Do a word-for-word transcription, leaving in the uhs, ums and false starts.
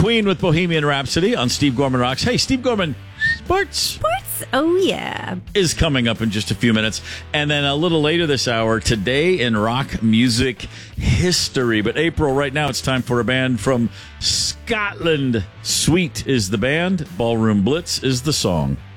Queen with Bohemian Rhapsody on Steve Gorman Rocks. Hey, Steve Gorman, sports. Sports? Oh, yeah. Is coming up in just a few minutes. And then a little later this hour, Today in Rock Music History. But April, right now it's time for a band from Scotland. Sweet is the band. Ballroom Blitz is the song.